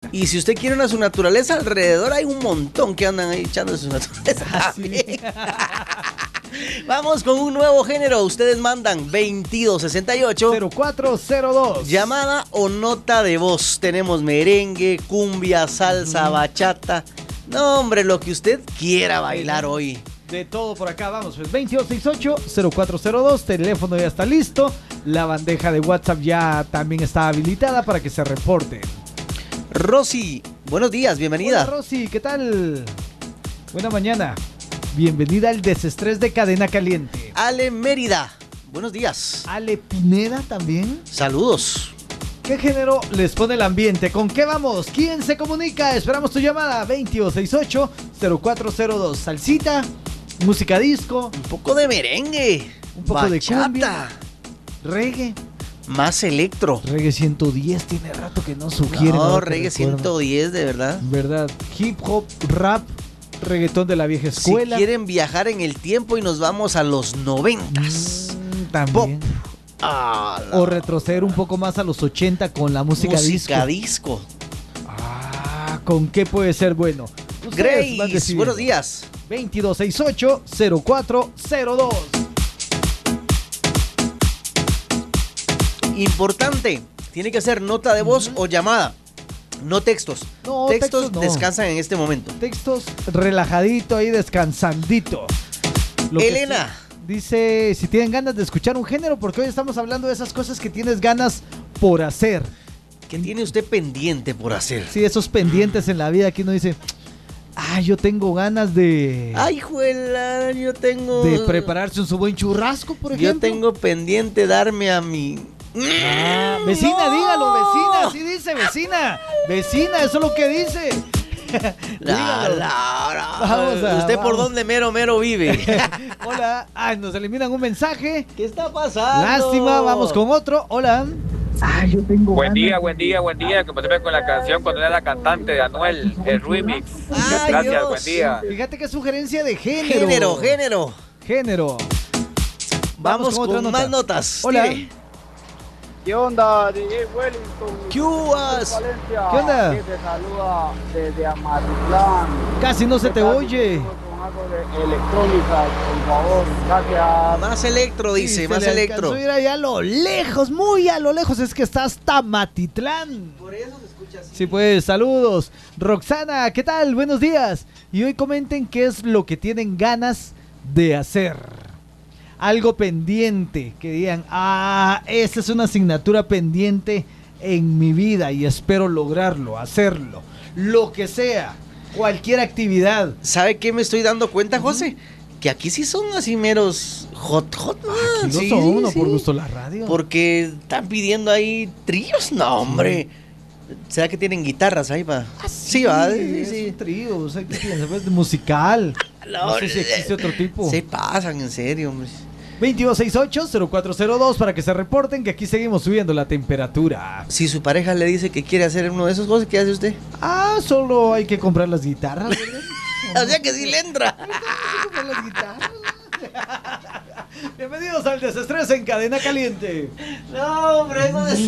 Y si usted quiere una su naturaleza, alrededor hay un montón que andan ahí echando su naturaleza. Sí. Vamos con un nuevo género. Ustedes mandan 2268 0402. llamada o nota de voz. Tenemos merengue, cumbia, salsa, bachata. No, hombre, lo que usted quiera bailar hoy. De todo por acá, vamos, pues 2268-0402, teléfono ya está listo, la bandeja de WhatsApp ya también está habilitada para que se reporten. Rosy, buenos días, bienvenida. Hola Rosy, ¿qué tal? Buena mañana, bienvenida al desestrés de Cadena Caliente. Ale Mérida, buenos días. Ale Pineda también. Saludos. ¿Qué género les pone el ambiente? ¿Con qué vamos? ¿Quién se comunica? Esperamos tu llamada, 2268-0402, salsita, música disco, Un poco de merengue, un poco bachata, de cumbia, reggae. más electro. Reggae 110 tiene rato que no sugiere. No, reggae 110, de verdad. ¿Verdad? Hip hop, rap, reggaetón de la vieja escuela. Si quieren viajar en el tiempo y nos vamos a los 90s. También. Ah, O retroceder un poco más a los 80 con la música disco. Ah, ¿con qué puede ser bueno? Ustedes van Grace, decidiendo. buenos días. 2268-0402. Importante, tiene que ser nota de voz o llamada, no textos. No, textos textos no. descansan en este momento. Textos relajadito ahí, descansandito. Lo que Elena. sí, dice, si tienen ganas de escuchar un género, porque hoy estamos hablando de esas cosas que tienes ganas por hacer. ¿Qué tiene usted pendiente por hacer? Sí, esos pendientes en la vida que uno dice, yo tengo ganas de... Ay, juela, yo tengo... de prepararse un su buen churrasco, por ejemplo. Yo tengo pendiente darme a mi... Vecina, ¡No! dígalo, vecina, así dice, vecina. Vecina, eso es lo que dice. Dígalo. Vamos a- ¿Usted por vamos. dónde mero vive? Hola, nos eliminan un mensaje. ¿Qué está pasando? Lástima, vamos con otro. Hola. Buen día, que me con la canción cuando era la cantante de Anuel, el remix. Ay, Gracias, Dios. buen día. Fíjate que sugerencia de género. Género. Vamos con otra con más notas. Hola. Tire. ¿Qué onda, DJ Wellington? ¿Qué hubas? Valencia. ¿Qué onda? Te saluda desde Amatitlán. Casi no se te oye. Con algo de electrónica, por favor. Gracias. Más electro, dice, Sí, más se le electro. alcanzó a ir allá a lo lejos, muy a lo lejos. Es que está hasta Matitlán. Por eso se escucha así. Sí, pues, saludos. Roxana, ¿qué tal? Buenos días. Y hoy comenten qué es lo que tienen ganas de hacer. Algo pendiente, que digan, esa es una asignatura pendiente en mi vida y espero lograrlo, hacerlo. Lo que sea, cualquier actividad. ¿Sabe qué me estoy dando cuenta, José? Que aquí sí son así meros hot. Aquí lo sí, son, no sí. por gusto la radio. Porque están pidiendo ahí tríos. No, hombre. ¿Será que tienen guitarras ahí, va? Sí, va. Es un trío, o sea, ¿qué piensas? ¿Pues musical? No sé si existe otro tipo. Se pasan, en serio, hombre. 2268-0402 para que se reporten que aquí seguimos subiendo la temperatura. Si su pareja le dice que quiere hacer uno de esos cosas, ¿qué hace usted? Solo hay que comprar las guitarras, ¿verdad? O sea que sí le entra. Hay que comprar las guitarras. Bienvenidos al Desestrés en Cadena Caliente. No, hombre, eso de